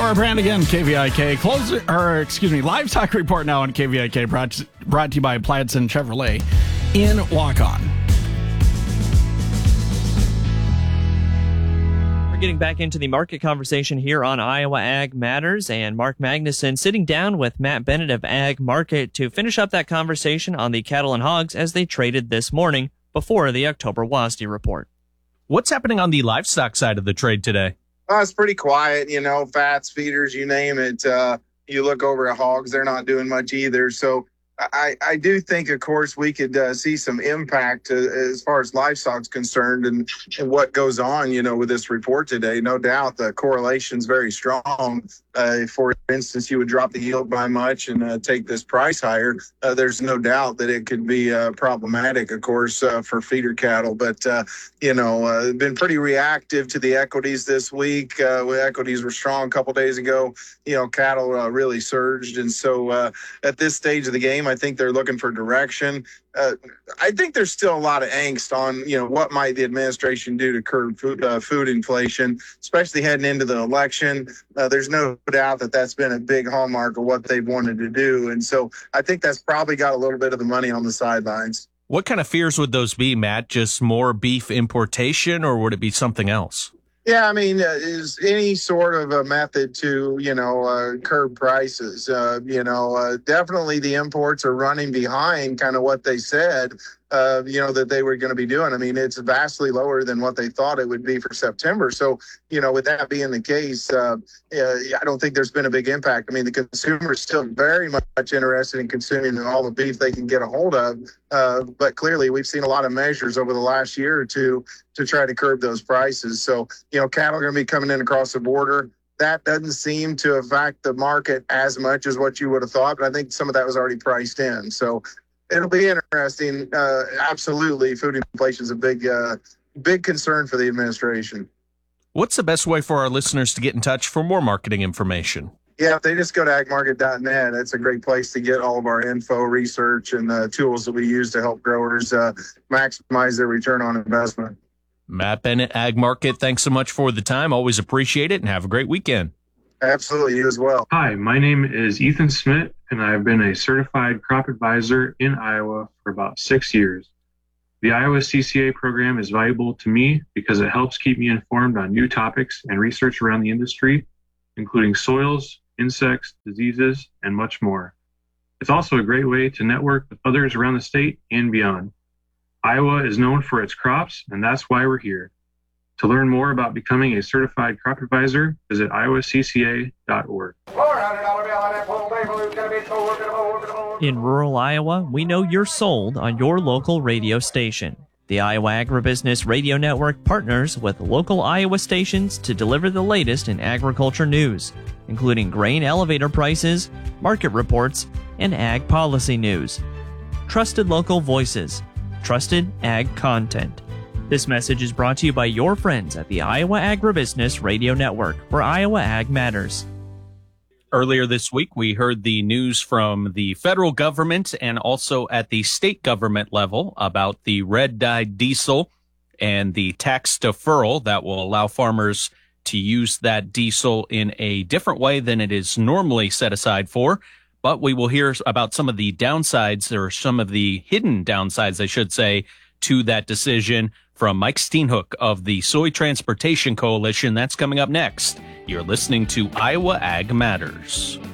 Laura Brannigan, KVIK. Livestock Report now on KVIK, brought to you by Pladsen Chevrolet in Waukon. We're getting back into the market conversation here on Iowa Ag Matters, and Mark Magnuson sitting down with Matt Bennett of Ag Market to finish up that conversation on the cattle and hogs as they traded this morning before the October WASDE report. What's happening on the livestock side of the trade today? It's pretty quiet, fats, feeders, you name it. You look over at hogs, they're not doing much either. So I do think, of course, we could see some impact as far as livestock's concerned and what goes on, with this report today. No doubt the correlation's very strong. For instance, you would drop the yield by much and take this price higher. There's no doubt that it could be problematic, of course, for feeder cattle. But, been pretty reactive to the equities this week. Equities were strong a couple days ago. Cattle really surged. And so at this stage of the game, I think they're looking for direction. I think there's still a lot of angst on, what might the administration do to curb food inflation, especially heading into the election. There's no doubt that that's been a big hallmark of what they've wanted to do. And so I think that's probably got a little bit of the money on the sidelines. What kind of fears would those be, Matt? Just more beef importation, or would it be something else? Yeah, is any sort of a method to, curb prices. Definitely the imports are running behind kind of what they said, that they were going to be doing. It's vastly lower than what they thought it would be for September. So, with that being the case, I don't think there's been a big impact. The consumer is still very much interested in consuming all the beef they can get a hold of. But clearly we've seen a lot of measures over the last year or two to try to curb those prices. So, cattle are going to be coming in across the border. That doesn't seem to affect the market as much as what you would have thought, but I think some of that was already priced in. So it'll be interesting. Absolutely, food inflation is a big concern for the administration. What's the best way for our listeners to get in touch for more marketing information? Yeah, if they just go to agmarket.net, it's a great place to get all of our info, research, and tools that we use to help growers maximize their return on investment. Matt Bennett, Ag Market, thanks so much for the time. Always appreciate it, and have a great weekend. Absolutely, you as well. Hi, my name is Ethan Smith, and I've been a certified crop advisor in Iowa for about 6 years. The Iowa CCA program is valuable to me because it helps keep me informed on new topics and research around the industry, including soils, insects, diseases, and much more. It's also a great way to network with others around the state and beyond. Iowa is known for its crops, and that's why we're here. To learn more about becoming a certified crop advisor, visit iowacca.org. In rural Iowa, we know you're sold on your local radio station. The Iowa Agribusiness Radio Network partners with local Iowa stations to deliver the latest in agriculture news, including grain elevator prices, market reports, and ag policy news. Trusted local voices. Trusted ag content. This message is brought to you by your friends at the Iowa Agribusiness Radio Network, where Iowa Ag matters. Earlier this week, we heard the news from the federal government and also at the state government level about the red-dyed diesel and the tax deferral that will allow farmers to use that diesel in a different way than it is normally set aside for. But we will hear about some of the downsides, or some of the hidden downsides, I should say, to that decision from Mike Steenhoek of the Soy Transportation Coalition. That's coming up next. You're listening to Iowa Ag Matters.